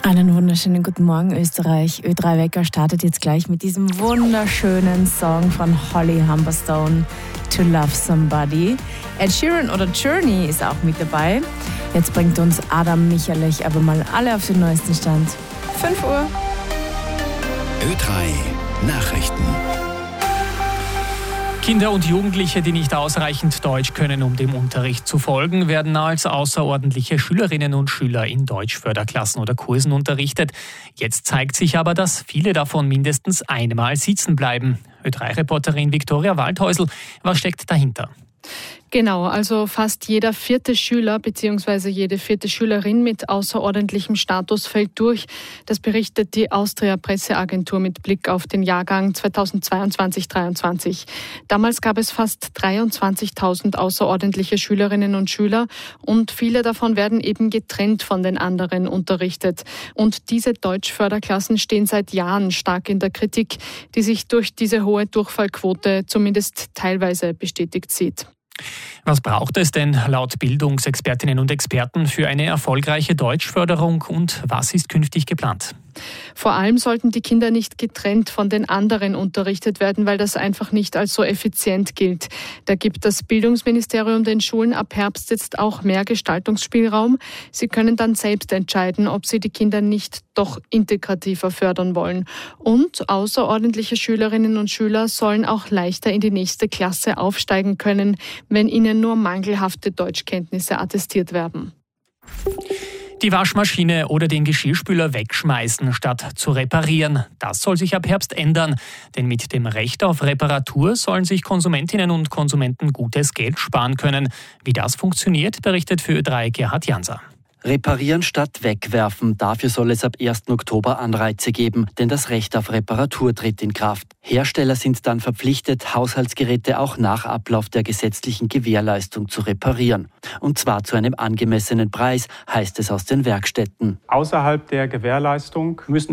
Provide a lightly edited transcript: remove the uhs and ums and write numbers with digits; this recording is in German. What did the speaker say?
Einen wunderschönen guten Morgen, Österreich. Ö3 Wecker startet jetzt gleich mit diesem wunderschönen Song von Holly Humberstone, To Love Somebody. Ed Sheeran oder Journey ist auch mit dabei. Jetzt bringt uns Adam Michalich aber mal alle auf den neuesten Stand. 5 Uhr. Ö3 Nachrichten. Kinder und Jugendliche, die nicht ausreichend Deutsch können, um dem Unterricht zu folgen, werden als außerordentliche Schülerinnen und Schüler in Deutschförderklassen oder Kursen unterrichtet. Jetzt zeigt sich aber, dass viele davon mindestens einmal sitzen bleiben. Ö3-Reporterin Viktoria Waldhäusl, was steckt dahinter? Genau, also fast jeder 4. Schüler bzw. jede 4. Schülerin mit außerordentlichem Status fällt durch. Das berichtet die Austria-Presseagentur mit Blick auf den Jahrgang 2022/23. Damals gab es fast 23.000 außerordentliche Schülerinnen und Schüler und viele davon werden eben getrennt von den anderen unterrichtet. Und diese Deutschförderklassen stehen seit Jahren stark in der Kritik, die sich durch diese hohe Durchfallquote zumindest teilweise bestätigt sieht. Was braucht es denn laut Bildungsexpertinnen und Experten für eine erfolgreiche Deutschförderung und was ist künftig geplant? Vor allem sollten die Kinder nicht getrennt von den anderen unterrichtet werden, weil das einfach nicht als so effizient gilt. Da gibt das Bildungsministerium den Schulen ab Herbst jetzt auch mehr Gestaltungsspielraum. Sie können dann selbst entscheiden, ob sie die Kinder nicht doch integrativer fördern wollen. Und außerordentliche Schülerinnen und Schüler sollen auch leichter in die nächste Klasse aufsteigen können, wenn ihnen nur mangelhafte Deutschkenntnisse attestiert werden. Die Waschmaschine oder den Geschirrspüler wegschmeißen, statt zu reparieren. Das soll sich ab Herbst ändern. Denn mit dem Recht auf Reparatur sollen sich Konsumentinnen und Konsumenten gutes Geld sparen können. Wie das funktioniert, berichtet für Ö3 Gerhard Janser. Reparieren statt wegwerfen. Dafür soll es ab 1. Oktober Anreize geben, denn das Recht auf Reparatur tritt in Kraft. Hersteller sind dann verpflichtet, Haushaltsgeräte auch nach Ablauf der gesetzlichen Gewährleistung zu reparieren. Und zwar zu einem angemessenen Preis, heißt es aus den Werkstätten. Außerhalb der Gewährleistung müssen